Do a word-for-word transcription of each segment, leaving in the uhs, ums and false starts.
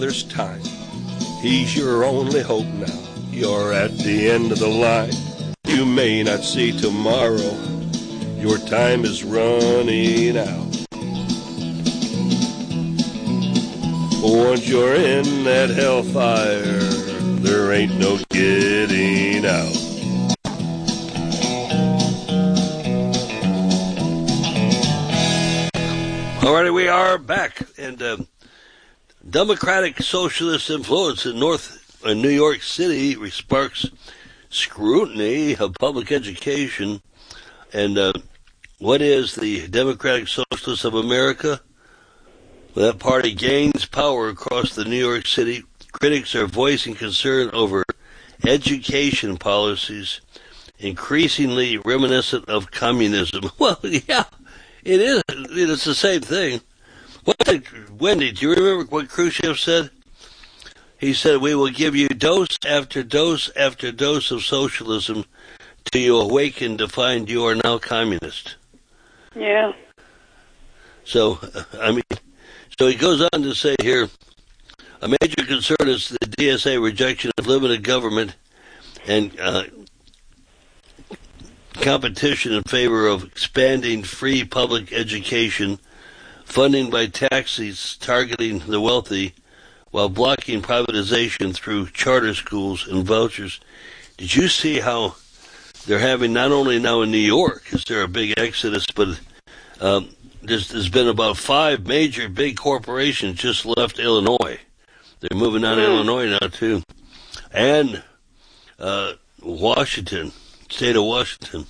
there's time. He's your only hope now. You're at the end of the line. You may not see tomorrow. Your time is running out. Once you're in that hellfire, there ain't no getting out. Alrighty, we are back. And uh, Democratic socialist influence in North in New York City sparks scrutiny of public education. And uh, what is the Democratic Socialists of America? Well, that party gains power across the New York City. Critics are voicing concern over education policies, increasingly reminiscent of communism. Well, yeah, it is. It's the same thing. What did, Wendy, do you remember what Khrushchev said? He said, we will give you dose after dose after dose of socialism till you awaken to find you are now communist. Yeah. So, I mean, so he goes on to say here, a major concern is the D S A rejection of limited government and uh, competition in favor of expanding free public education, funding by taxes targeting the wealthy, while blocking privatization through charter schools and vouchers. Did you see how they're having, not only now in New York, is there a big exodus, but um, there's, there's been about five major big corporations just left Illinois. They're moving out of mm. Illinois now, too. And uh, Washington, state of Washington.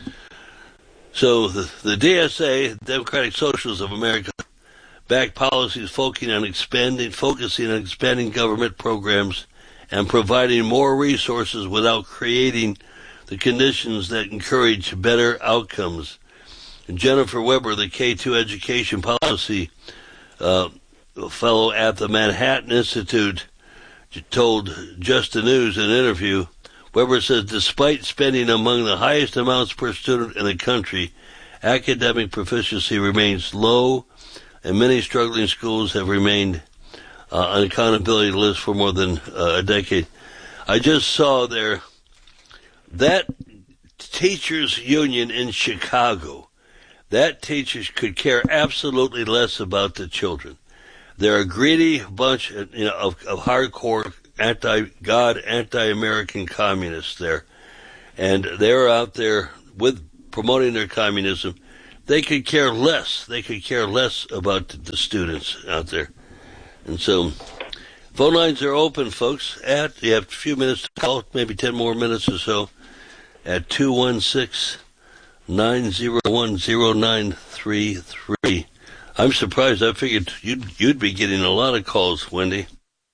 So the, the D S A, Democratic Socialists of America, back policies focusing on expanding, focusing on expanding government programs and providing more resources without creating the conditions that encourage better outcomes. And Jennifer Weber, the K two education policy uh, fellow at the Manhattan Institute, told Just the News in an interview, Weber says, despite spending among the highest amounts per student in the country, academic proficiency remains low, and many struggling schools have remained uh, on accountability lists for more than uh, a decade. I just saw there that teachers' union in Chicago, that teachers could care absolutely less about the children. They're a greedy bunch, you know, of, of hardcore anti-God, anti-American communists there. And they're out there with promoting their communism. They could care less. They could care less about the students out there. And so, phone lines are open, folks. At you have a few minutes to call, maybe ten more minutes or so, at two one six, nine zero one, zero nine three three. I'm surprised. I figured you'd you'd be getting a lot of calls, Wendy.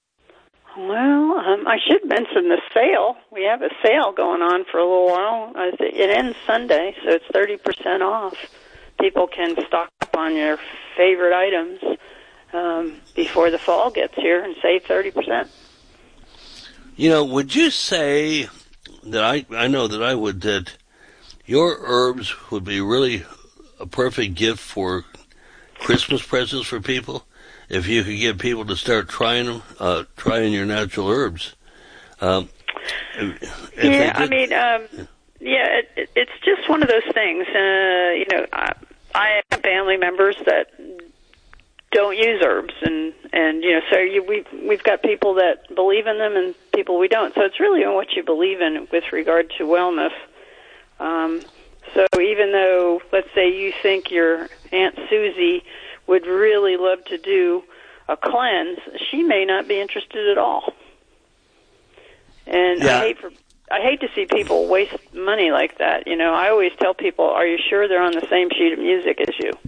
Well, um, I should mention the sale. We have a sale going on for a little while. Uh, It ends Sunday, so it's thirty percent off. People can stock up on your favorite items um, before the fall gets here and save thirty percent. You know, would you say that I, I know that I would, that your herbs would be really a perfect gift for Christmas presents for people? If you could get people to start trying them, uh, trying your natural herbs. Um, if, if yeah, I mean, um, yeah, it, it, it's just one of those things. Uh, you know, I, I have family members that don't use herbs, and and you know, so you, we we've got people that believe in them and people we don't. So it's really on what you believe in with regard to wellness. Um, so even though, let's say, you think your Aunt Susie would really love to do a cleanse, she may not be interested at all. And yeah. I hate for I hate to see people waste money like that. You know, I always tell people, are you sure they're on the same sheet of music as you?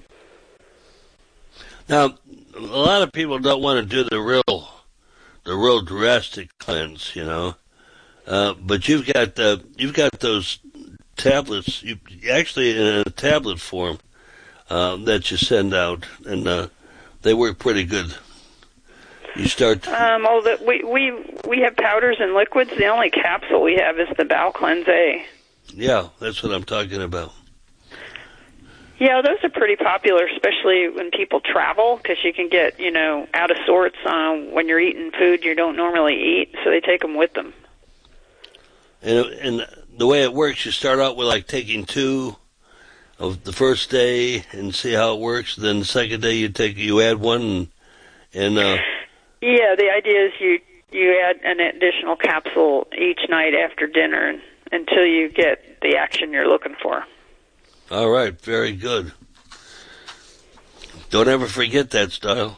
Now, a lot of people don't want to do the real, the real drastic cleanse, you know. Uh, but you've got uh, you've got those tablets, you actually in a tablet form uh, that you send out, and uh, they work pretty good. You start. Um, oh, the, we we we have powders and liquids. The only capsule we have is the Bowel Cleanse A. Yeah, that's what I'm talking about. Yeah, those are pretty popular, especially when people travel, because you can get, you know, out of sorts um, when you're eating food you don't normally eat, so they take them with them. And, and the way it works, you start out with, like, taking two of the first day and see how it works. Then the second day you take you add one, and, and uh, yeah, the idea is you you add an additional capsule each night after dinner and, until you get the action you're looking for. All right, very good. Don't ever forget that style.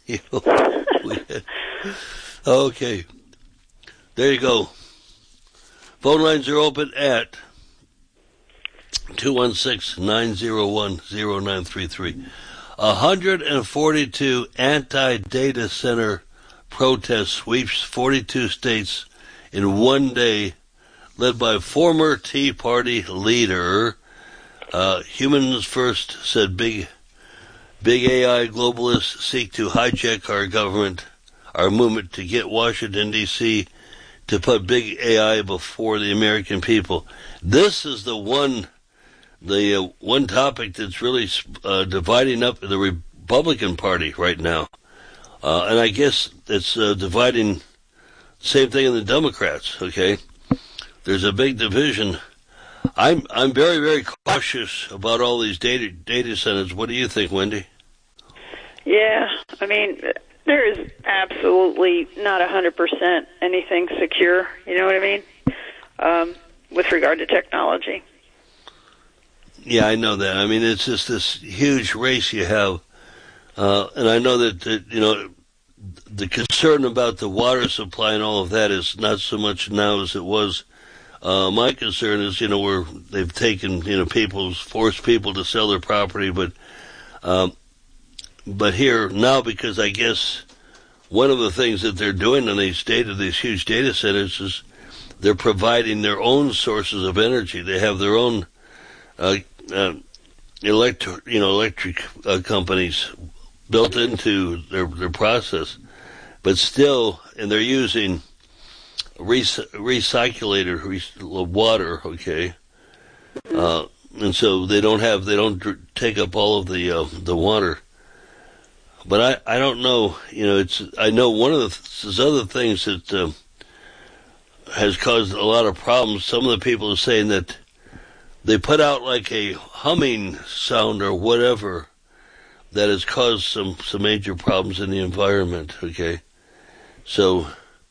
Okay. There you go. Phone lines are open at two one six, nine zero one, zero nine three three. one hundred forty-two anti-data center protests sweeps forty-two states in one day, led by former Tea Party leader. Uh, humans first, said big, big A I globalists seek to hijack our government, our movement to get Washington, D C to put big A I before the American people. This is the one, the uh, one topic that's really uh, dividing up the Republican Party right now. Uh, and I guess it's uh, dividing, same thing in the Democrats, okay? There's a big division. I'm I'm very, very cautious about all these data data centers. What do you think, Wendy? Yeah, I mean, there is absolutely not one hundred percent anything secure, you know what I mean, um, with regard to technology. Yeah, I know that. I mean, it's just this huge race you have. Uh, and I know that, that, you know, the concern about the water supply and all of that is not so much now as it was. Uh, my concern is, you know, where they've taken, you know, people's, forced people to sell their property, but, um, but here now, because I guess one of the things that they're doing in these data, these huge data centers is they're providing their own sources of energy. They have their own, uh, uh, electric, you know, electric uh, companies built into their, their process, but still, and they're using Rec- recirculated rec- water, okay, uh, and so they don't have they don't dr- take up all of the uh, the water. But I, I don't know, you know, it's I know one of the th- other things that uh, has caused a lot of problems. Some of the people are saying that they put out like a humming sound or whatever that has caused some some major problems in the environment. Okay, so.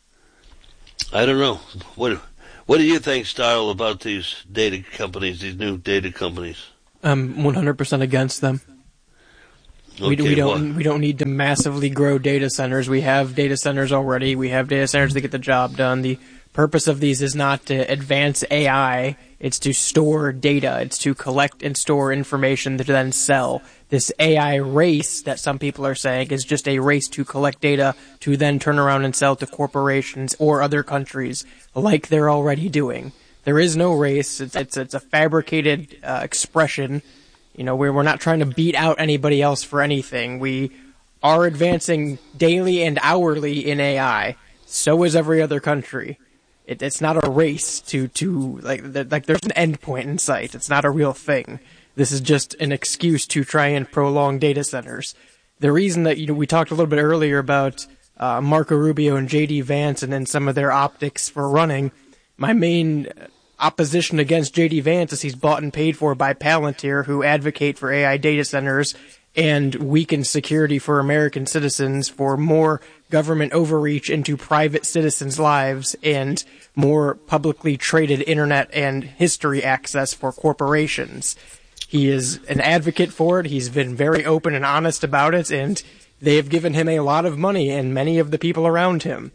I don't know. What What do you think, Style, about these data companies, these new data companies? I'm one hundred percent against them. Okay, we, we don't well, we don't need to massively grow data centers. We have data centers already. We have data centers that get the job done. The purpose of these is not to advance A I. It's to store data. It's to collect and store information to then sell. This A I race that some people are saying is just a race to collect data to then turn around and sell to corporations or other countries like they're already doing. There is no race. It's it's, it's a fabricated uh, expression. You know, we're, we're not trying to beat out anybody else for anything. We are advancing daily and hourly in A I. So is every other country. It, it's not a race to, to like, like there's an end point in sight. It's not a real thing. This is just an excuse to try and prolong data centers. The reason that, you know, we talked a little bit earlier about uh, Marco Rubio and J D Vance and then some of their optics for running. My main opposition against J D Vance is he's bought and paid for by Palantir, who advocate for A I data centers and weaken security for American citizens, for more government overreach into private citizens' lives and more publicly traded internet and history access for corporations. He is an advocate for it. He's been very open and honest about it, and they have given him a lot of money and many of the people around him.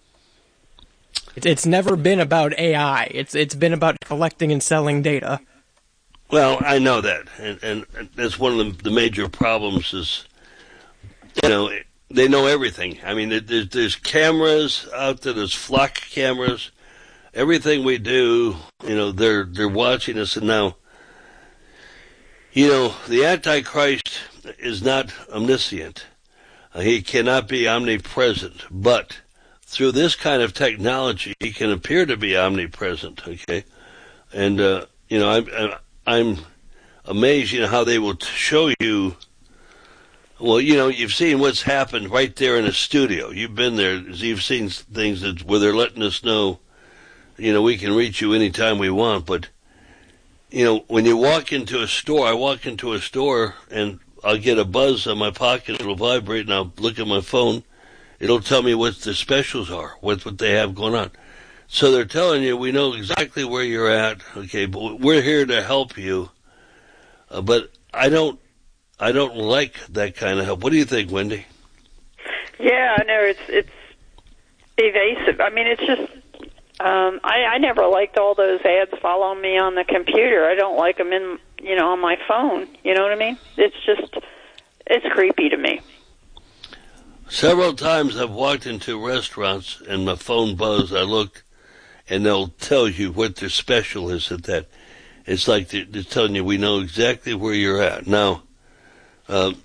It's never been about A I. It's it's been about collecting and selling data. Well, I know that, and, and that's one of the, the major problems is, you know, they know everything. I mean, there's, there's cameras out there, there's flock cameras. Everything we do, you know, they're they're watching us, and now, you know, the Antichrist is not omniscient. Uh, he cannot be omnipresent, but through this kind of technology, he can appear to be omnipresent, okay? And, uh, you know, I'm, I'm amazed, you know, how they will t- show you. Well, you know, you've seen what's happened right there in the studio. You've been there. You've seen things that where they're letting us know, you know, we can reach you anytime we want. But, you know, when you walk into a store, I walk into a store and I'll get a buzz on my pocket. It'll vibrate and I'll look at my phone. It'll tell me what the specials are, what, what they have going on. So they're telling you, we know exactly where you're at. Okay, but we're here to help you. Uh, but I don't. I don't like that kind of help. What do you think, Wendy? Yeah, I know it's it's evasive. I mean, it's just um, I, I never liked all those ads following me on the computer. I don't like them in you know on my phone. You know what I mean? It's just it's creepy to me. Several times I've walked into restaurants and my phone buzzed. I look, and they'll tell you what their special is at that. It's like they're, they're telling you we know exactly where you're at now. Uh,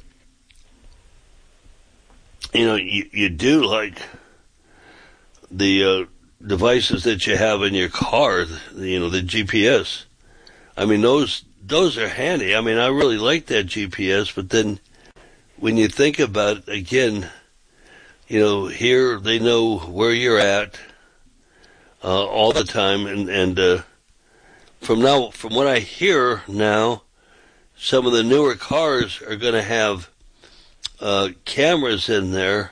you know, you, you do like the uh, devices that you have in your car, the, you know, the G P S. I mean, those those are handy. I mean, I really like that G P S, but then when you think about it, again, you know, here they know where you're at uh, all the time, and, and uh, from now, from what I hear now, some of the newer cars are going to have uh, cameras in there,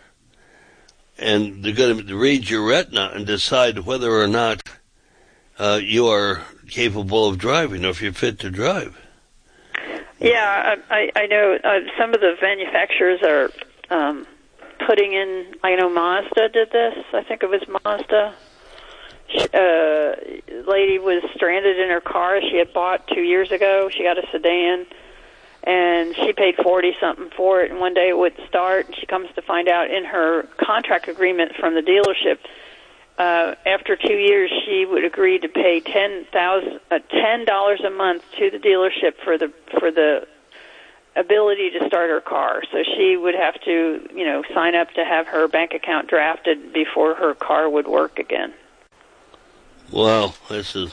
and they're going to read your retina and decide whether or not uh, you are capable of driving or if you're fit to drive. Yeah, I, I know uh, some of the manufacturers are um, putting in, I know Mazda did this. I think it was Mazda. Uh, lady was stranded in her car she had bought two years ago. She got a sedan, and she paid forty something for it. And one day it would start, and she comes to find out in her contract agreement from the dealership, uh, after two years, she would agree to pay ten thousand, uh, ten dollars a month to the dealership for the for the ability to start her car. So she would have to, you know, sign up to have her bank account drafted before her car would work again. Well, this is,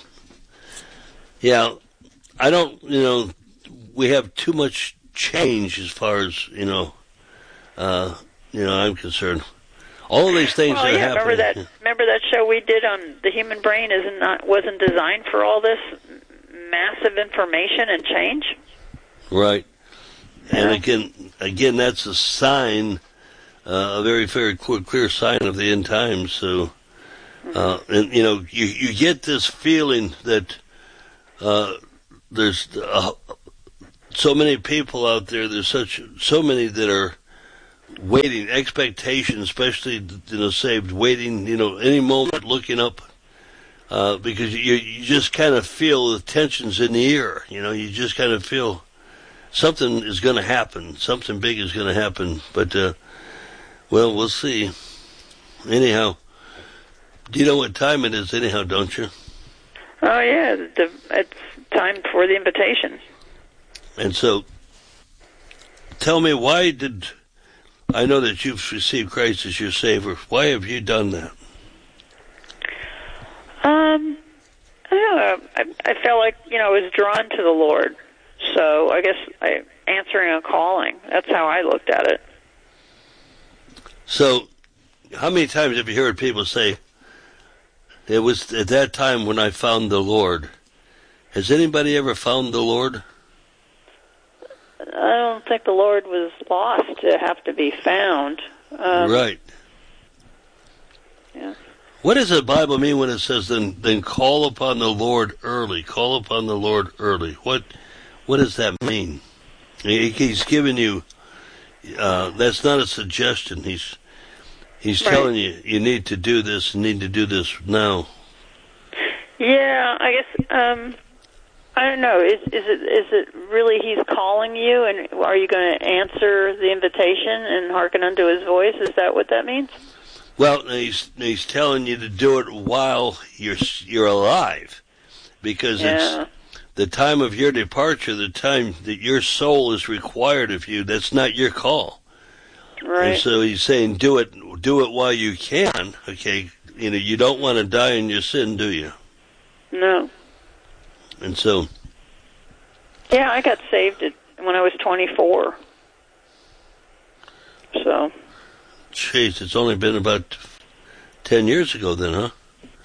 yeah, I don't, you know, we have too much change as far as, you know, uh, you know, I'm concerned. All of these things well, are yeah, happening. Remember that, remember that show we did on the human brain isn't not, wasn't designed for all this massive information and change? Right. Yeah. And again, again, that's a sign, uh, a very, very clear, clear sign of the end times, so... Uh, and, you know, you, you get this feeling that uh, there's uh, so many people out there, there's such so many that are waiting, expectation, especially, you know, saved, waiting, you know, any moment looking up, uh, because you, you just kind of feel the tensions in the air, you know, you just kind of feel something is going to happen, something big is going to happen, but, uh, well, we'll see. Anyhow. Do you know what time it is anyhow, don't you? Oh, yeah. The, it's time for the invitation. And so, tell me, why did... I know that you've received Christ as your Savior. Why have you done that? Um, I don't know. I, I felt like, you know, I was drawn to the Lord. So I guess I answering a calling. That's how I looked at it. So, how many times have you heard people say, it was at that time when I found the Lord? Has anybody ever found the Lord? I don't think the Lord was lost to have to be found. Um, right. Yeah. What does the Bible mean when it says, then, then call upon the Lord early? Call upon the Lord early. What What does that mean? He, he's giving you, uh, that's not a suggestion. He's He's right. telling you, you need to do this, need to do this now. Yeah, I guess, um, I don't know. Is, is it is it really he's calling you, and are you going to answer the invitation and hearken unto his voice? Is that what that means? Well, he's he's telling you to do it while you're you're alive, because yeah. it's the time of your departure, the time that your soul is required of you. That's not your call. Right. And so he's saying, do it, do it while you can. Okay, you know, you don't want to die in your sin, do you? No. And so, Yeah, I got saved at, when I was twenty-four. So. Jeez, it's only been about ten years ago then, huh?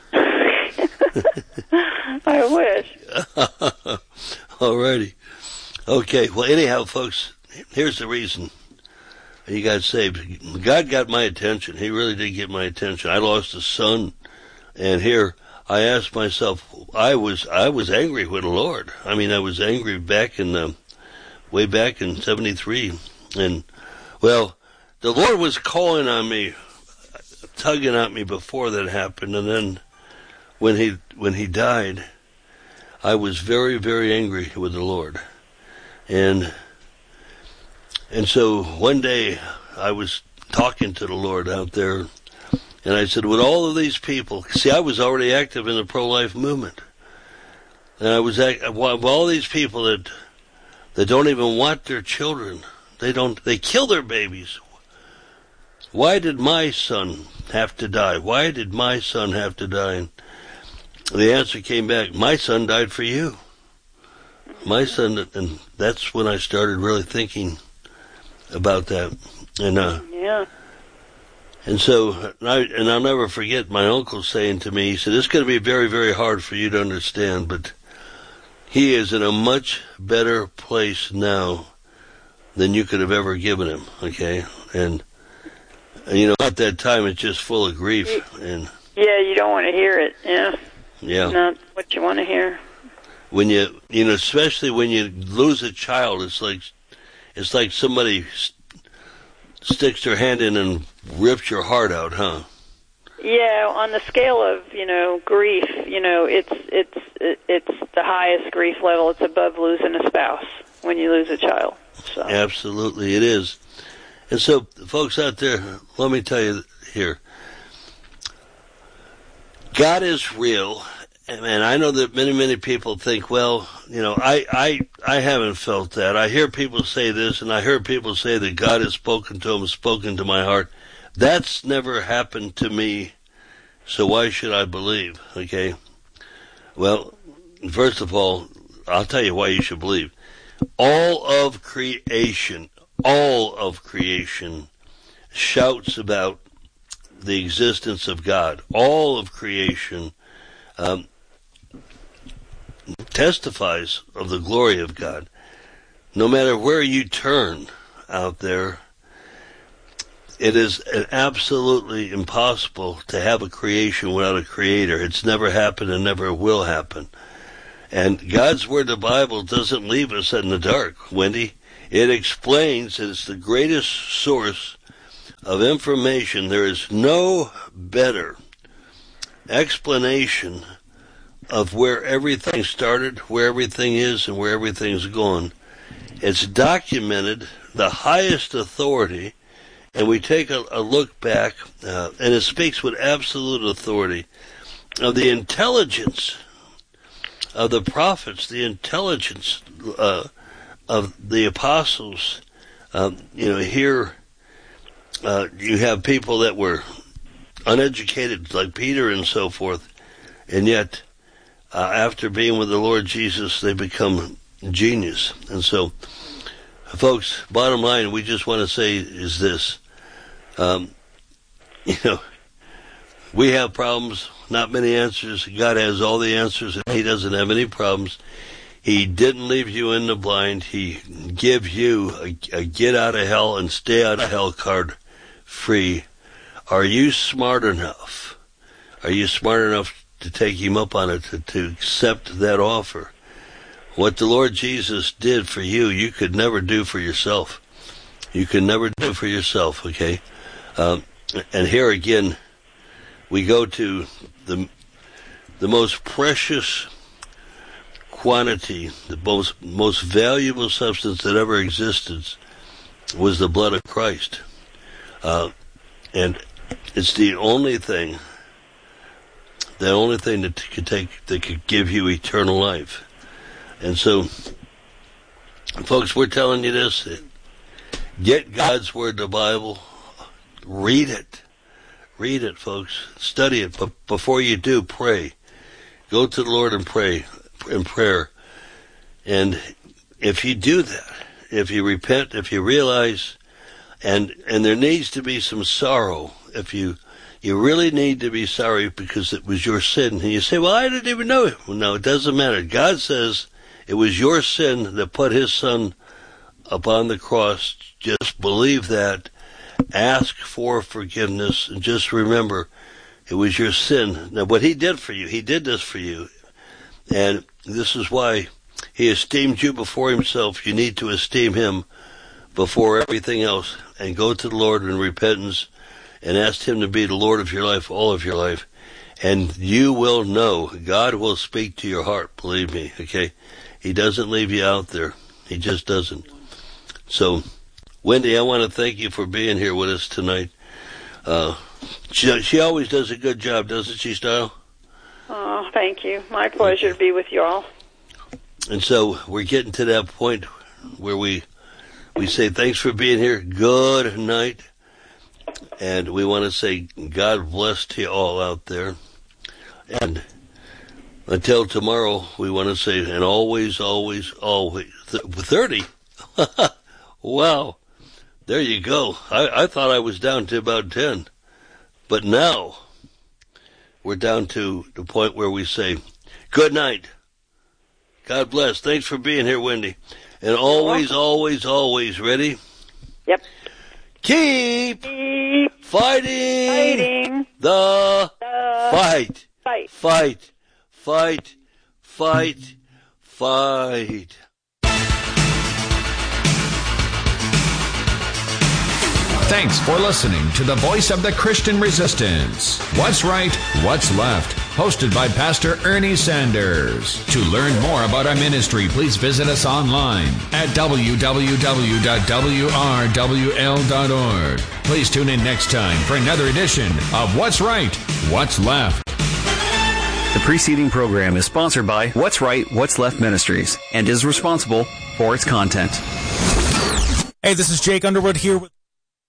I wish. Alrighty. Okay, well, anyhow, folks, here's the reason you got saved. God got my attention. He really did get my attention. I lost a son, and here I asked myself, I was I was angry with the Lord. I mean, I was angry back in the, way back in seventy-three, and, well, the Lord was calling on me, tugging at me before that happened, and then when he when he died, I was very, very angry with the Lord. And and so one day I was talking to the Lord out there, and I said, with all of these people, see, I was already active in the pro-life movement, and I was act, with all these people that that don't even want their children, they don't, they kill their babies. Why did my son have to die? Why did my son have to die? And the answer came back, my son died for you. My son, and that's when I started really thinking about that. And uh, yeah. And so, and, I, and I'll never forget my uncle saying to me, he said, it's going to be very, very hard for you to understand, but he is in a much better place now than you could have ever given him, okay? And And, you know, at that time, it's just full of grief. And yeah, you don't want to hear it. Yeah. Yeah. Not what you want to hear. When you, you know, especially when you lose a child, it's like, it's like somebody st- sticks their hand in and rips your heart out, huh? Yeah, on the scale of, you know, grief, you know, it's it's it's the highest grief level. It's above losing a spouse when you lose a child. So. Absolutely, it is. And so, folks out there, let me tell you here, God is real, and I know that many, many people think, well, you know, I, I, I haven't felt that. I hear people say this, and I hear people say that God has spoken to them, spoken to my heart. That's never happened to me, so why should I believe, okay? Well, first of all, I'll tell you why you should believe. All of creation, all of creation shouts about the existence of God. All of creation um, testifies of the glory of God. No matter where you turn out there, it is absolutely impossible to have a creation without a creator. It's never happened and never will happen. And God's Word, the Bible, doesn't leave us in the dark, Wendy. It explains that it's the greatest source of information. There is no better explanation of where everything started, where everything is, and where everything's going. It's documented, the highest authority, and we take a, a look back, uh, and it speaks with absolute authority of the intelligence of the prophets, the intelligence uh, of the apostles. Um, you know, here uh, you have people that were uneducated, like Peter and so forth, and yet uh, after being with the Lord Jesus, they become genius. And so, folks, bottom line, we just want to say is this. Um, you know, we have problems, not many answers. God has all the answers, and He doesn't have any problems. He didn't leave you in the blind. He gives you a, a get out of hell and stay out of hell card free. Are you smart enough? Are you smart enough to take Him up on it, to, to accept that offer? What the Lord Jesus did for you, you could never do for yourself. You can never do for yourself, okay? Um, and here again, we go to the the most precious quantity, the most most valuable substance that ever existed was the blood of Christ. Uh, and it's the only thing, the only thing that could take, that could give you eternal life. And so, folks, we're telling you this. Get God's Word, the Bible. Read it. Read it, folks. Study it. But before you do, pray. Go to the Lord and pray in prayer. And if you do that, if you repent, if you realize, and and there needs to be some sorrow, if you you really need to be sorry because it was your sin, and you say, well, I didn't even know it. Well, no, it doesn't matter. God says it was your sin that put his son upon the cross. Just believe that. Ask for forgiveness, and just remember, it was your sin. Now, what he did for you, he did this for you. And this is why he esteemed you before himself. You need to esteem him before everything else, and go to the Lord in repentance and ask him to be the Lord of your life, all of your life. And you will know. God will speak to your heart, believe me, okay? He doesn't leave you out there. He just doesn't. So, Wendy, I want to thank you for being here with us tonight. Uh, she, she always does a good job, doesn't she, Style? Oh, thank you. My pleasure to be with you all. And so we're getting to that point where we we say thanks for being here. Good night. And we want to say God bless to you all out there. And until tomorrow, we want to say, and always, always, always, thirty. Wow. There you go. I, I thought I was down to about ten. But now, we're down to the point where we say, good night. God bless. Thanks for being here, Wendy. And always, always, always, ready? Yep. Keep, Keep fighting, fighting the, the fight. Fight. Fight. Fight. Fight. Fight. Thanks for listening to the Voice of the Christian Resistance. What's Right, What's Left? Hosted by Pastor Ernie Sanders. To learn more about our ministry, please visit us online at w w w dot w r w l dot org. Please tune in next time for another edition of What's Right, What's Left. The preceding program is sponsored by What's Right, What's Left Ministries and is responsible for its content. Hey, this is Jake Underwood here with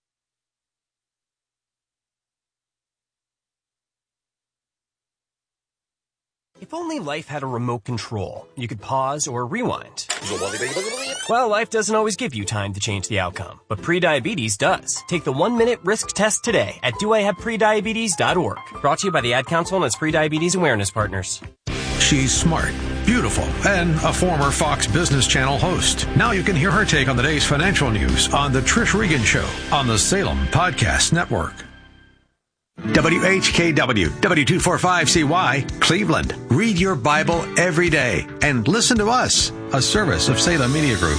If only life had a remote control, you could pause or rewind. Well, life doesn't always give you time to change the outcome, but prediabetes does. Take the one-minute risk test today at do I have prediabetes dot org. Brought to you by the Ad Council and its prediabetes awareness partners. She's smart, beautiful, and a former Fox Business Channel host. Now you can hear her take on the day's financial news on The Trish Regan Show on the Salem Podcast Network. W H K W, W two forty-five C Y, Cleveland. Read your Bible every day and listen to us, a service of Salem Media Group.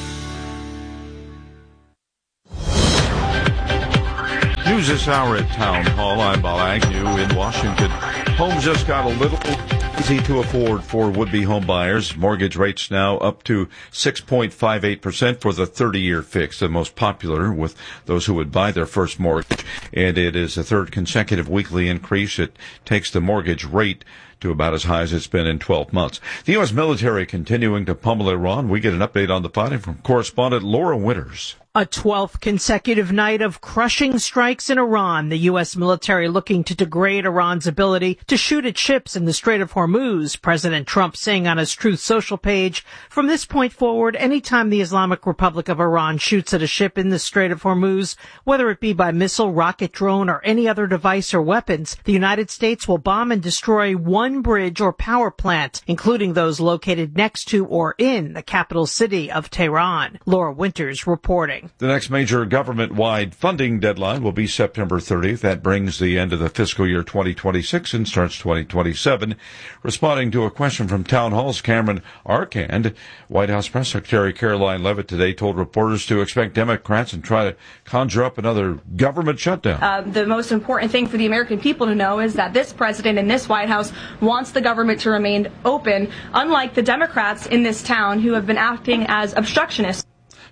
News this hour at Town Hall. I'm Bob Agnew in Washington. Homes just got a little easy to afford for would-be home buyers. Mortgage rates now up to six point five eight percent for the thirty-year fix, the most popular with those who would buy their first mortgage. And it is a third consecutive weekly increase. It takes the mortgage rate to about as high as it's been in twelve months. The U S military continuing to pummel Iran. We get an update on the fighting from correspondent Laura Winters. A twelfth consecutive night of crushing strikes in Iran, the U S military looking to degrade Iran's ability to shoot at ships in the Strait of Hormuz. President Trump saying on his Truth Social page, from this point forward, anytime the Islamic Republic of Iran shoots at a ship in the Strait of Hormuz, whether it be by missile, rocket, drone, or any other device or weapons, the United States will bomb and destroy one bridge or power plant, including those located next to or in the capital city of Tehran. Laura Winters reporting. The next major government-wide funding deadline will be September thirtieth. That brings the end of the fiscal year twenty twenty-six and starts twenty twenty-seven. Responding to a question from Town Hall's Cameron Arcand, White House Press Secretary Caroline Leavitt today told reporters to expect Democrats and try to conjure up another government shutdown. Uh, the most important thing for the American people to know is that this president and this White House wants the government to remain open, unlike the Democrats in this town who have been acting as obstructionists.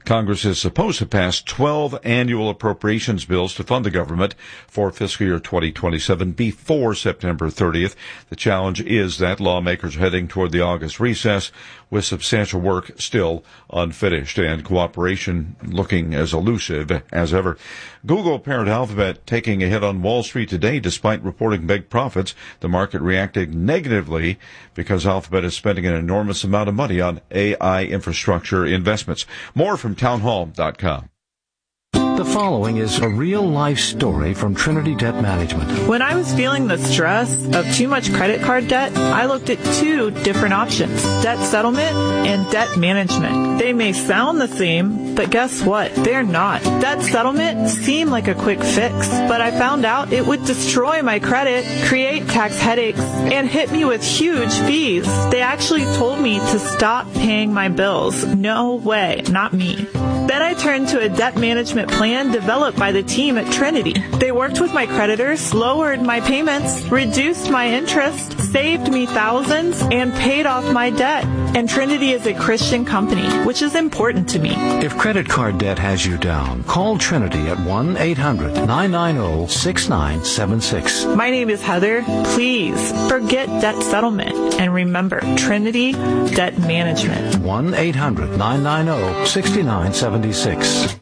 Congress is supposed to pass twelve annual appropriations bills to fund the government for fiscal year twenty twenty-seven before September thirtieth. The challenge is that lawmakers are heading toward the August recess with substantial work still unfinished and cooperation looking as elusive as ever. Google parent Alphabet taking a hit on Wall Street today despite reporting big profits. The market reacted negatively because Alphabet is spending an enormous amount of money on A I infrastructure investments. More from townhall dot com. The following is a real-life story from Trinity Debt Management. When I was feeling the stress of too much credit card debt, I looked at two different options, debt settlement and debt management. They may sound the same, but guess what? They're not. Debt settlement seemed like a quick fix, but I found out it would destroy my credit, create tax headaches, and hit me with huge fees. They actually told me to stop paying my bills. No way, not me. Then I turned to a debt management plan developed by the team at Trinity. They worked with my creditors, lowered my payments, reduced my interest, saved me thousands, and paid off my debt. And Trinity is a Christian company, which is important to me. If credit card debt has you down, call Trinity at one eight hundred nine nine zero six nine seven six. My name is Heather. Please forget debt settlement and remember Trinity Debt Management. one eight hundred nine nine zero six nine seven six.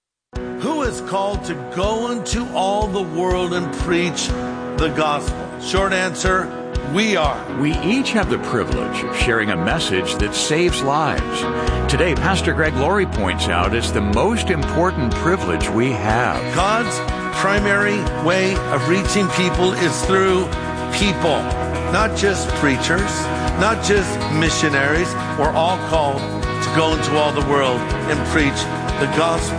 Who is called to go into all the world and preach the gospel? Short answer, we are. We each have the privilege of sharing a message that saves lives. Today, Pastor Greg Laurie points out it's the most important privilege we have. God's primary way of reaching people is through people, not just preachers, not just missionaries. We're all called to go into all the world and preach the gospel.